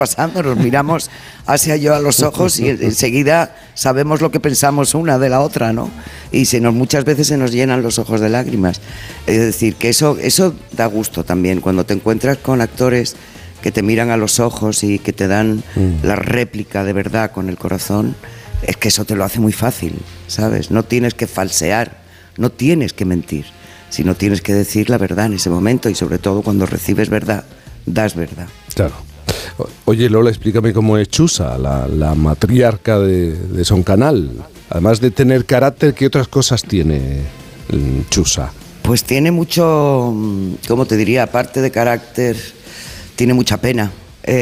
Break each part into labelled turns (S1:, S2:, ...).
S1: pasando, nos miramos Asia y yo a los ojos y enseguida sabemos lo que pensamos una de la otra, ¿no? Y muchas veces se nos llenan los ojos de lágrimas. Es decir, que eso da gusto también, cuando te encuentras con actores que te miran a los ojos y que te dan la réplica de verdad con el corazón, es que eso te lo hace muy fácil, ¿sabes? No tienes que falsear, no tienes que mentir, sino tienes que decir la verdad en ese momento, y sobre todo cuando recibes verdad, das verdad.
S2: Claro. Oye, Lola, explícame cómo es Chusa, la matriarca de Son Canal. Además de tener carácter, ¿qué otras cosas tiene Chusa?
S1: Pues tiene mucho, ¿cómo te diría? Aparte de carácter, tiene mucha pena,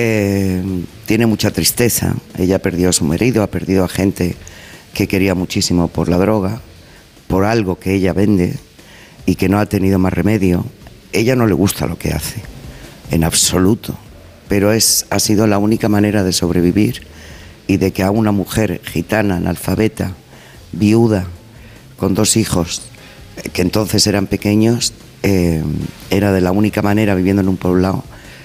S1: tiene mucha tristeza. Ella perdió a su marido, ha perdido a gente que quería muchísimo por la droga, por algo que ella vende y que no ha tenido más remedio. Ella no le gusta lo que hace, en absoluto. Pero ha sido la única manera de sobrevivir y de que a una mujer gitana, analfabeta, viuda, con 2 hijos, que entonces eran pequeños, era de la única manera, viviendo en un poblado,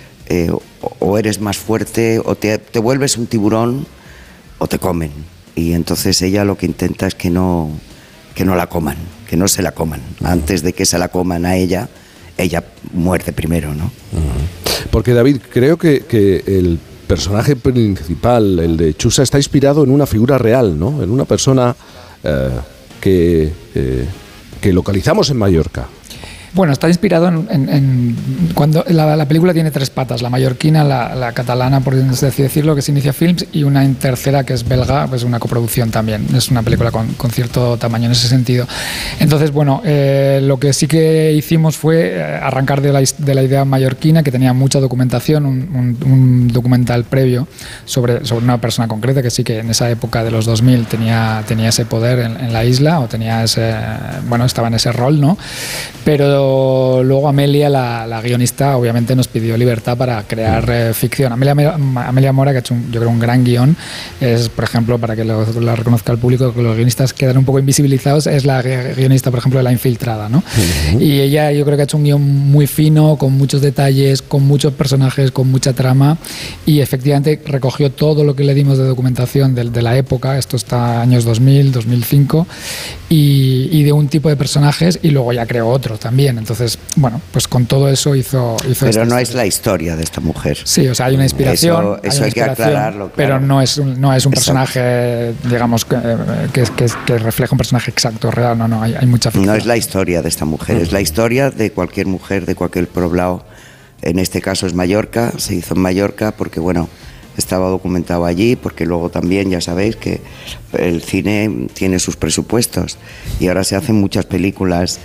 S1: o eres más fuerte, o te vuelves un tiburón, o te comen. Y entonces ella lo que intenta es que no la coman, que no se la coman. Antes de que se la coman a ella muerde primero, ¿no?
S2: Porque, David, creo que el personaje principal, el de Chusa, está inspirado en una figura real, ¿no? En una persona que localizamos en Mallorca.
S3: Bueno, está inspirado en cuando la película tiene 3 patas: la mallorquina, la catalana, por así decirlo, que es Inicia Films, y una tercera que es belga, pues una coproducción también. Es una película con cierto tamaño en ese sentido. Entonces, bueno, lo que sí que hicimos fue arrancar de la idea mallorquina, que tenía mucha documentación, un documental previo sobre una persona concreta que sí que en esa época de los 2000 tenía ese poder en la isla, o tenía estaba en ese rol, ¿no? Pero luego Amelia, la guionista, obviamente nos pidió libertad para crear ficción. Amelia Mora, que ha hecho yo creo un gran guión, es, por ejemplo, para que la reconozca el público, que los guionistas quedan un poco invisibilizados, es la guionista, por ejemplo, de La Infiltrada, ¿no? Y ella, yo creo que ha hecho un guión muy fino, con muchos detalles, con muchos personajes, con mucha trama, y efectivamente recogió todo lo que le dimos de documentación de la época. Esto está años 2000, 2005, y de un tipo de personajes, y luego ya creó otro también. Entonces, bueno, pues con todo eso hizo
S1: pero no es la historia de esta mujer.
S3: Sí, o sea, hay una inspiración.
S1: Eso hay que aclararlo. Claro.
S3: Pero no es un personaje, digamos, que refleja un personaje exacto, real. No, hay mucha ficción.
S1: No es la historia de esta mujer, es la historia de cualquier mujer, de cualquier poblado. En este caso es Mallorca, se hizo en Mallorca porque, bueno, estaba documentado allí, porque luego también ya sabéis que el cine tiene sus presupuestos y ahora se hacen muchas películas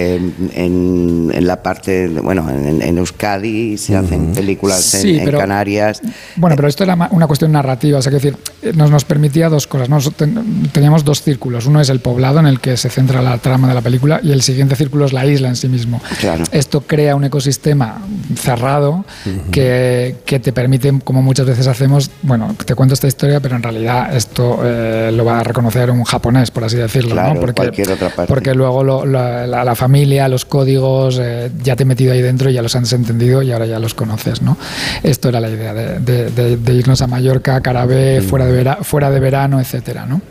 S1: en la parte, en Euskadi se hacen películas en Canarias.
S3: Bueno, pero esto era una cuestión narrativa, o sea, que decir, nos permitía 2 cosas, ¿no? Teníamos 2 círculos, uno es el poblado en el que se centra la trama de la película y el siguiente círculo es la isla en sí mismo. Claro. Esto crea un ecosistema cerrado que te permite, como muchas veces hacemos, bueno, te cuento esta historia, pero en realidad esto lo va a reconocer un japonés, por así decirlo,
S1: claro,
S3: ¿no?
S1: cualquier otra parte.
S3: Porque luego la familia, los códigos, ya te he metido ahí dentro, ya los has entendido y ahora ya los conoces, ¿no? Esto era la idea de irnos a Mallorca, Carabé, fuera de verano, etcétera, ¿no?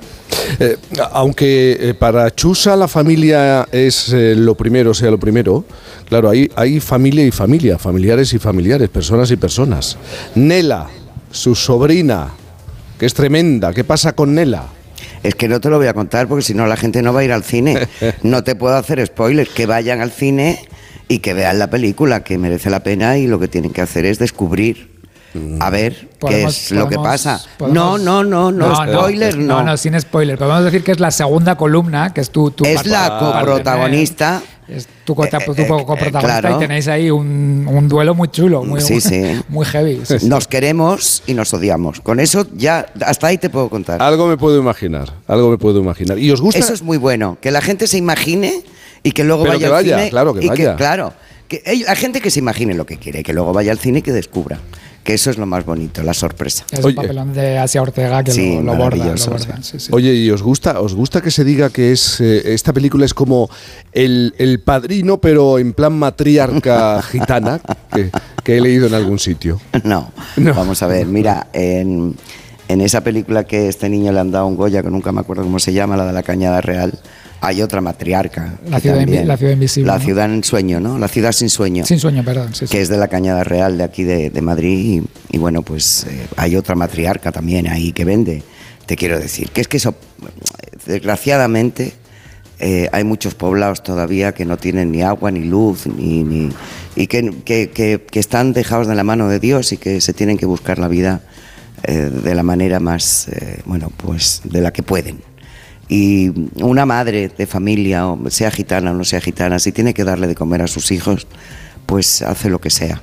S2: Aunque para Chusa la familia es lo primero, claro, hay familia y familia, familiares y familiares, personas y personas. Nela, su sobrina, que es tremenda, ¿qué pasa con Nela?
S1: Es que no te lo voy a contar porque si no la gente no va a ir al cine. No te puedo hacer spoilers, que vayan al cine y que vean la película, que merece la pena, y lo que tienen que hacer es descubrir, a ver qué es lo que pasa. No, spoiler, no.
S3: No, sin spoiler. Podemos decir que es la segunda columna, que es tu
S1: es la coprotagonista.
S3: Es tu coprotagonista,
S1: claro.
S3: Y tenéis ahí un duelo muy chulo, muy heavy. Sí.
S1: Nos queremos y nos odiamos. Con eso ya, hasta ahí te puedo contar.
S2: Algo me puedo imaginar. ¿Y os gusta?
S1: Eso es muy bueno, que la gente se imagine y que luego vaya al cine.
S2: Claro, que vaya.
S1: Que la gente que se imagine lo que quiere, que luego vaya al cine y que descubra. Que eso es lo más bonito, la sorpresa.
S3: Es un papelón de Asia Ortega que lo borda. Sí.
S2: Oye, ¿y os gusta que se diga que esta película es como el Padrino, pero en plan matriarca gitana? que he leído en algún sitio.
S1: No, vamos a ver, mira, en esa película que este niño le han dado un Goya, que nunca me acuerdo cómo se llama, la de la Cañada Real, hay otra matriarca.
S3: La ciudad invisible.
S1: La
S3: ¿no?
S1: ciudad en sueño, ¿no? La ciudad sin sueño.
S3: Sin sueño, perdón. Sí,
S1: que es de la Cañada Real de aquí de Madrid. Y bueno, pues hay otra matriarca también ahí que vende. Te quiero decir, que es que eso, desgraciadamente, hay muchos poblados todavía que no tienen ni agua, ni luz, y que están dejados de la mano de Dios y que se tienen que buscar la vida de la manera más, bueno, pues de la que pueden. Y una madre de familia, sea gitana o no sea gitana, si tiene que darle de comer a sus hijos, pues hace lo que sea.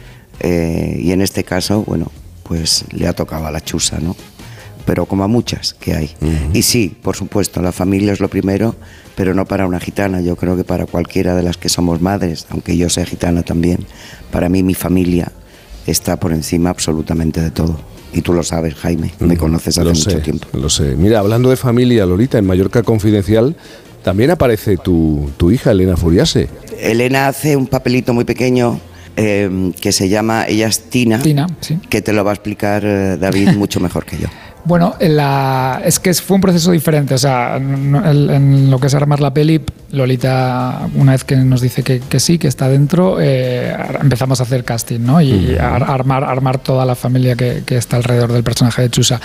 S1: Y en este caso, bueno, pues le ha tocado a la chusa, ¿no? Pero como a muchas que hay. Y sí, por supuesto, la familia es lo primero, pero no para una gitana. Yo creo que para cualquiera de las que somos madres, aunque yo sea gitana también, para mí mi familia está por encima absolutamente de todo. Y tú lo sabes, Jaime, me conoces hace mucho tiempo.
S2: Lo sé. Mira, hablando de familia, Lolita, en Mallorca Confidencial también aparece tu hija, Elena Furiase.
S1: Elena hace un papelito muy pequeño que se llama, ella es Tina,
S3: sí.
S1: Que te lo va a explicar David mucho mejor que yo.
S3: Bueno, es que fue un proceso diferente. O sea, en lo que es armar la peli, Lolita, una vez que nos dice que sí, que está dentro, empezamos a hacer casting, ¿no? Y armar toda la familia que está alrededor del personaje de Chusa.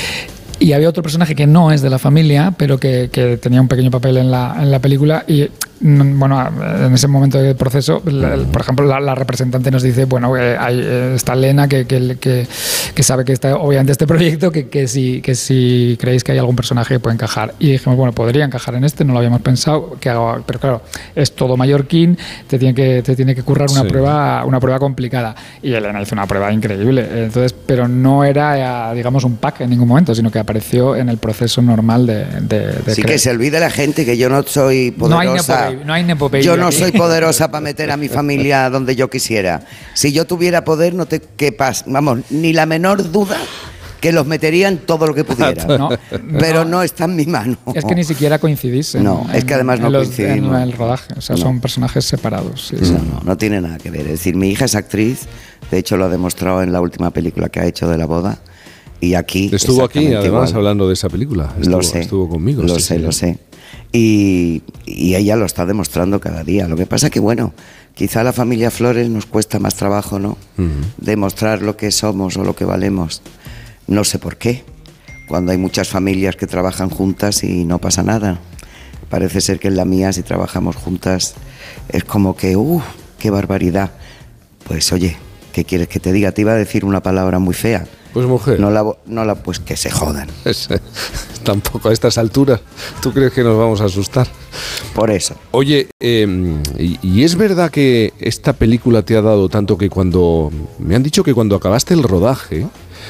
S3: Y había otro personaje que no es de la familia, pero que tenía un pequeño papel en la película. Y bueno, en ese momento del proceso, por ejemplo, la representante nos dice, bueno, está Elena que sabe que está obviamente este proyecto, que si creéis que hay algún personaje que puede encajar. Y dijimos, bueno, podría encajar en este, no lo habíamos pensado, pero claro, es todo mallorquín, te tiene que currar una prueba complicada. Y Elena hizo una prueba increíble, entonces, pero no era, digamos, un pack en ningún momento, sino que apareció en el proceso normal de
S1: sí, que se olvide la gente que yo no soy poderosa.
S3: No hay nepopedia.
S1: Yo no
S3: aquí.
S1: soy poderosa para meter a mi familia donde yo quisiera. Si yo tuviera poder, no te quepas, vamos, ni la menor duda que los metería en todo lo que pudiera. Pero no está en mi mano.
S3: Es que ni siquiera coincidís.
S1: Es que además no coincidimos.
S3: En el rodaje, o sea, son personajes separados. Sí,
S1: no tiene nada que ver. Es decir, mi hija es actriz, de hecho lo ha demostrado en la última película que ha hecho de la boda. Y aquí
S2: estuvo aquí, además, hablando de esa película. Estuvo conmigo.
S1: Lo sé. Y ella lo está demostrando cada día. Lo que pasa que, bueno, quizá a la familia Flores nos cuesta más trabajo, ¿no? Demostrar lo que somos o lo que valemos. No sé por qué. Cuando hay muchas familias que trabajan juntas y no pasa nada. Parece ser que en la mía, si trabajamos juntas, es como que, qué barbaridad. Pues oye, ¿qué quieres que te diga? Te iba a decir una palabra muy fea.
S2: Pues mujer.
S1: Pues que se jodan.
S2: Tampoco a estas alturas. ¿Tú crees que nos vamos a asustar?
S1: Por eso.
S2: Oye, y es verdad que esta película te ha dado tanto que me han dicho que cuando acabaste el rodaje,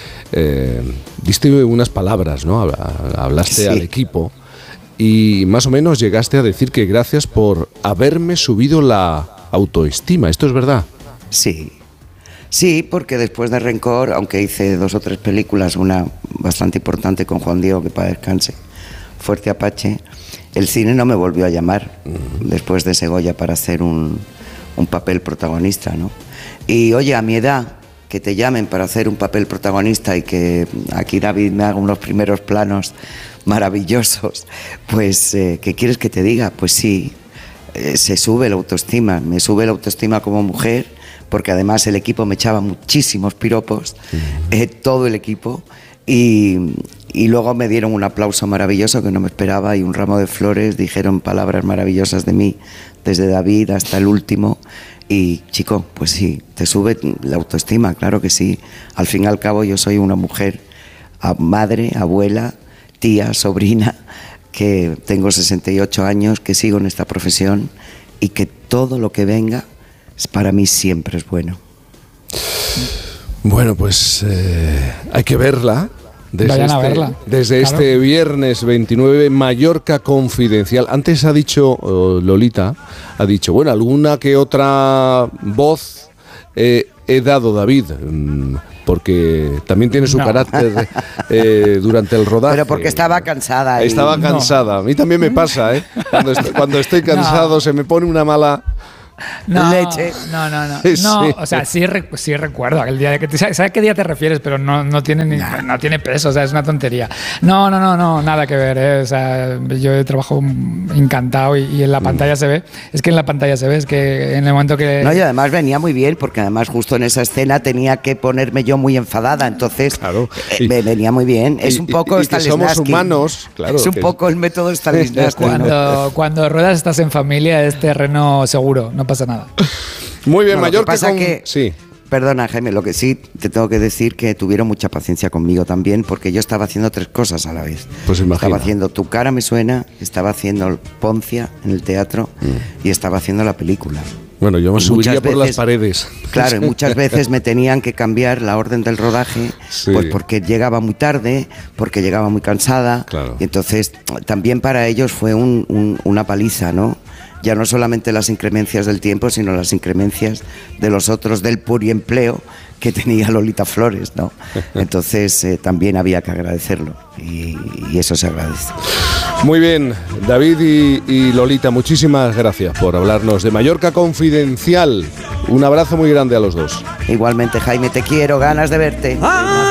S2: diste unas palabras, ¿no? Hablaste al equipo y más o menos llegaste a decir que gracias por haberme subido la autoestima. ¿Esto es verdad?
S1: Sí, porque después de Rencor, aunque hice 2 o 3 películas, una bastante importante con Juan Diego, que para descanse, Fuerte Apache, el cine no me volvió a llamar después de Segoya para hacer un papel protagonista, ¿no? Y oye, a mi edad, que te llamen para hacer un papel protagonista y que aquí David me haga unos primeros planos maravillosos, pues, ¿qué quieres que te diga? Pues sí, se sube la autoestima, me sube la autoestima como mujer, porque además el equipo me echaba muchísimos piropos, todo el equipo, y luego me dieron un aplauso maravilloso que no me esperaba y un ramo de flores, dijeron palabras maravillosas de mí, desde David hasta el último, y chico, pues sí, te sube la autoestima, claro que sí. Al fin y al cabo yo soy una mujer, madre, abuela, tía, sobrina, que tengo 68 años, que sigo en esta profesión y que todo lo que venga para mí siempre es bueno.
S2: Bueno, pues hay que verla.
S3: Vayan a verla.
S2: Desde claro. Este viernes 29, Mallorca Confidencial. Antes ha dicho Lolita, bueno, alguna que otra voz he dado, David, porque también tiene su carácter durante el rodaje.
S1: Pero porque estaba cansada.
S2: Estaba cansada. A mí también me pasa, Cuando estoy cansado se me pone una mala...
S1: leche.
S3: No,
S2: Sí.
S3: o sea, sí recuerdo aquel día. ¿Sabes qué día te refieres? Pero no tiene peso, o sea, es una tontería. No, nada que ver, ¿eh? O sea, yo he trabajado encantado y en la pantalla se ve. Es que en la pantalla se ve, es que en el momento que...
S1: No, y además venía muy bien, porque además justo en esa escena tenía que ponerme yo muy enfadada, entonces
S2: claro.
S1: Me venía muy bien. Es un poco
S2: y que somos
S1: Stanislavski.
S2: humanos, claro.
S1: Es un poco el método Stanislavski.
S3: Cuando ruedas estás en familia es terreno seguro, no pasa nada.
S2: Muy bien,
S1: No,
S2: Mallorca.
S1: sí. Perdona, Jaime, lo que sí te tengo que decir que tuvieron mucha paciencia conmigo también, porque yo estaba haciendo 3 cosas a la vez.
S2: Pues imagina.
S1: Estaba haciendo Tu cara me suena, estaba haciendo Poncia en el teatro y estaba haciendo la película.
S2: Bueno, yo me
S1: Y
S2: subiría
S1: muchas
S2: por las
S1: veces-
S2: paredes.
S1: Claro, y muchas veces me tenían que cambiar la orden del rodaje,
S2: Sí.
S1: pues porque llegaba muy tarde, porque llegaba muy cansada.
S2: Claro.
S1: Y entonces también para ellos fue una paliza, ¿no? Ya no solamente las incremencias del tiempo, sino las incremencias de los otros, del pluriempleo que tenía Lolita Flores, ¿no? Entonces también había que agradecerlo y eso se agradece.
S2: Muy bien, David y Lolita, muchísimas gracias por hablarnos de Mallorca Confidencial. Un abrazo muy grande a los dos.
S1: Igualmente, Jaime, te quiero, ganas de verte.